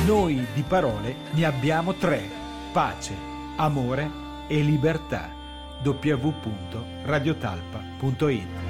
Noi di parole ne abbiamo tre: pace, amore e libertà. www.radiotalpa.it